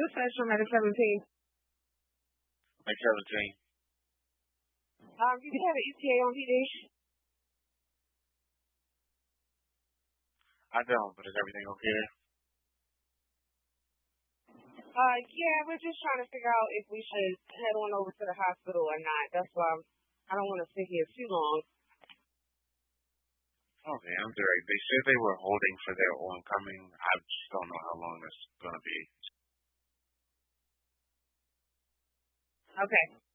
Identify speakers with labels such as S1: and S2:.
S1: Dispatch from at 17.
S2: Like 17.
S1: You can have an ETA on PD.
S2: I don't, but is everything okay?
S1: Yeah, we're just trying to figure out if we should head on over to the hospital or not. That's why I don't want to sit here too long.
S2: Okay, I'm sorry. They said they were holding for their oncoming. I just don't know how long that's going to be.
S1: Okay.